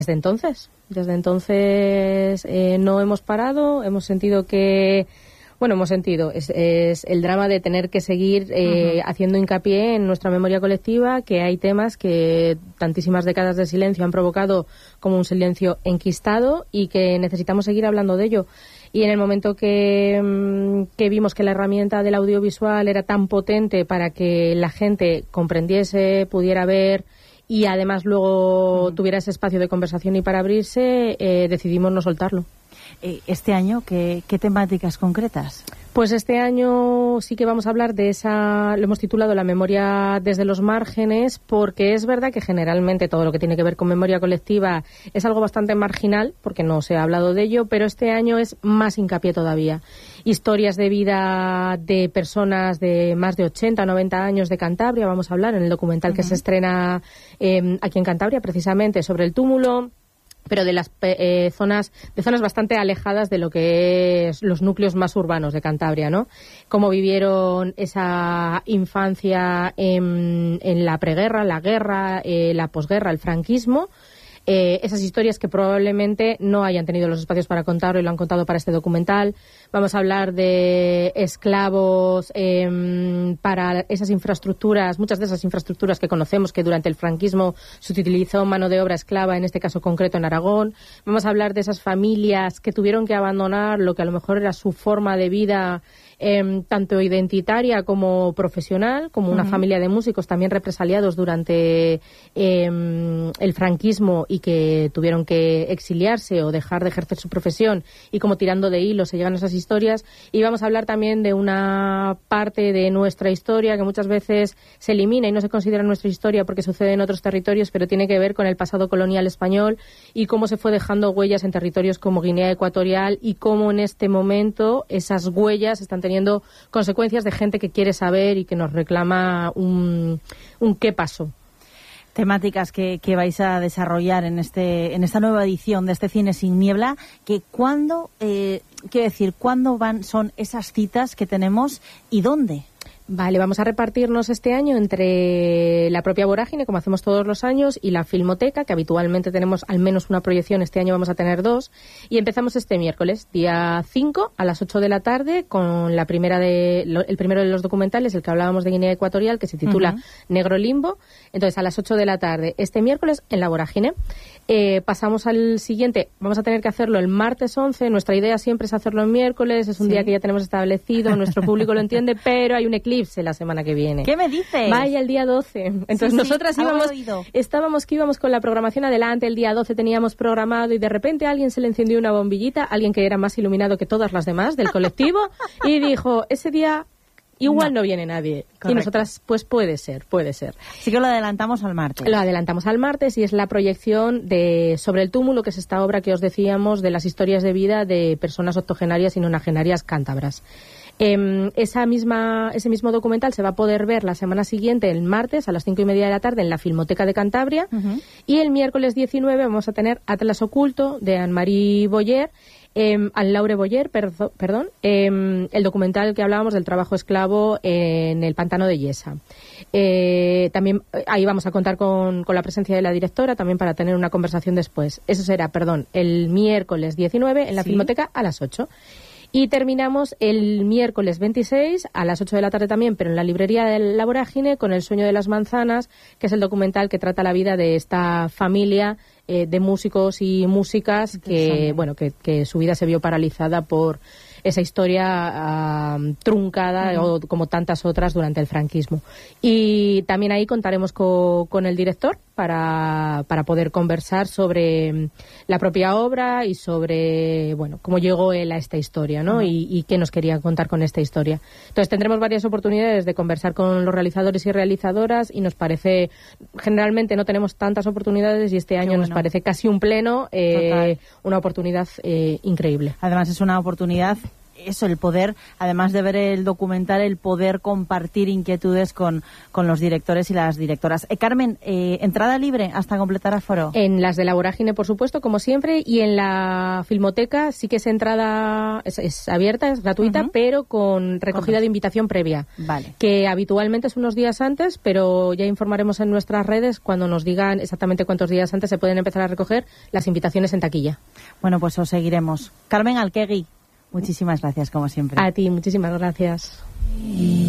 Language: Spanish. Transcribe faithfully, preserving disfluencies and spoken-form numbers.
Desde entonces, desde entonces eh, no hemos parado, hemos sentido que... Bueno, hemos sentido, es, es el drama de tener que seguir eh, uh-huh. haciendo hincapié en nuestra memoria colectiva, que hay temas que tantísimas décadas de silencio han provocado como un silencio enquistado y que necesitamos seguir hablando de ello. Y en el momento que, que vimos que la herramienta del audiovisual era tan potente para que la gente comprendiese, pudiera ver y además luego uh-huh. tuviera ese espacio de conversación y para abrirse, eh, decidimos no soltarlo. Este año, ¿qué, qué temáticas concretas? Pues este año sí que vamos a hablar de esa, lo hemos titulado La memoria desde los márgenes, porque es verdad que generalmente todo lo que tiene que ver con memoria colectiva es algo bastante marginal, porque no se ha hablado de ello, pero este año es más hincapié todavía. Historias de vida de personas de más de ochenta, noventa años de Cantabria, vamos a hablar en el documental uh-huh. que se estrena eh, aquí en Cantabria, precisamente sobre el túmulo, pero de las eh, zonas de zonas bastante alejadas de lo que es los núcleos más urbanos de Cantabria, ¿no? Cómo vivieron esa infancia en, en la preguerra, la guerra, eh, la posguerra, el franquismo. Eh, esas historias que probablemente no hayan tenido los espacios para contarlo y lo han contado para este documental. Vamos a hablar de esclavos eh, para esas infraestructuras, muchas de esas infraestructuras que conocemos que durante el franquismo se utilizó mano de obra esclava, en este caso concreto en Aragón. Vamos a hablar de esas familias que tuvieron que abandonar lo que a lo mejor era su forma de vida, Eh, tanto identitaria como profesional, como una uh-huh. familia de músicos también represaliados durante eh, el franquismo y que tuvieron que exiliarse o dejar de ejercer su profesión, y como tirando de hilo se llegan esas historias. Y vamos a hablar también de una parte de nuestra historia que muchas veces se elimina y no se considera nuestra historia porque sucede en otros territorios, pero tiene que ver con el pasado colonial español y cómo se fue dejando huellas en territorios como Guinea Ecuatorial, y cómo en este momento esas huellas están teniendo teniendo consecuencias de gente que quiere saber y que nos reclama un, un qué pasó. Temáticas que, que vais a desarrollar en este en esta nueva edición de este Cine sin Niebla, que cuándo, eh, quiero decir, cuándo van son esas citas que tenemos y dónde. Vale, vamos a repartirnos este año entre la propia Vorágine, como hacemos todos los años, y la Filmoteca, que habitualmente tenemos al menos una proyección. Este año vamos a tener dos. Y empezamos este miércoles, día cinco, a las ocho de la tarde, con la primera de lo, el primero de los documentales, el que hablábamos de Guinea Ecuatorial, que se titula uh-huh. Negro Limbo. Entonces, a las ocho de la tarde, este miércoles, en la Vorágine. Eh, pasamos al siguiente, vamos a tener que hacerlo el martes once. Nuestra idea siempre es hacerlo el miércoles, es un sí. día que ya tenemos establecido, nuestro público lo entiende, pero hay un eclipse la semana que viene. ¿Qué me dices? Vaya, el día doce. Entonces sí, nosotras sí, íbamos, estábamos que íbamos con la programación adelante, el día doce teníamos programado y de repente a alguien se le encendió una bombillita, alguien que era más iluminado que todas las demás del colectivo, y dijo, ese día igual no, no viene nadie. Correcto. Y nosotras, pues puede ser, puede ser. Así que lo adelantamos al martes. Lo adelantamos al martes y es la proyección de Sobre el túmulo, que es esta obra que os decíamos de las historias de vida de personas octogenarias y nonagenarias cántabras. Eh, esa misma, ese mismo documental se va a poder ver la semana siguiente, el martes, a las cinco y media de la tarde, en la Filmoteca de Cantabria. Uh-huh. Y el miércoles diecinueve vamos a tener Atlas Oculto, de Anne-Marie Boyer, Eh, Anne-Laure Boyer, perdo, perdón, eh, el documental que hablábamos del trabajo esclavo en el pantano de Yesa. Eh, también ahí vamos a contar con, con la presencia de la directora, también para tener una conversación después. Eso será, perdón, el miércoles diecinueve en la ¿Sí? Filmoteca a las ocho. Y terminamos el miércoles veintiséis a las ocho de la tarde también, pero en la librería de La Vorágine, con El sueño de las manzanas, que es el documental que trata la vida de esta familia eh, de músicos y músicas que, bueno, que, que su vida se vio paralizada por esa historia uh, truncada, uh-huh. o como tantas otras durante el franquismo. Y también ahí contaremos co, con el director para, para poder conversar sobre la propia obra y sobre, bueno, cómo llegó él a esta historia, ¿no? Uh-huh. y, y qué nos quería contar con esta historia. Entonces tendremos varias oportunidades de conversar con los realizadores y realizadoras, y nos parece, generalmente no tenemos tantas oportunidades, y este año bueno. nos parece casi un pleno, eh, una oportunidad eh, increíble. Además es una oportunidad eso, el poder, además de ver el documental, el poder compartir inquietudes con, con los directores y las directoras. Eh, Carmen, eh, entrada libre hasta completar aforo. En las de la Vorágine, por supuesto, como siempre, y en la Filmoteca sí que es entrada, es, es abierta, es gratuita, uh-huh. pero con recogida de invitación previa. Vale. Que habitualmente es unos días antes, pero ya informaremos en nuestras redes cuando nos digan exactamente cuántos días antes se pueden empezar a recoger las invitaciones en taquilla. Bueno, pues os seguiremos. Carmen Alquegui, muchísimas gracias, como siempre. A ti, muchísimas gracias.